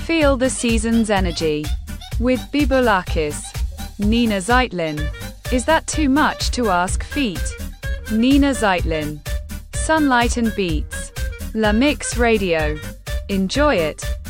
Feel the season's energy with Bibulakis. Nina Zeitlin. Is that too much to ask? Feet. Nina Zeitlin. Sunlight and Beats. La Mix Radio. Enjoy it.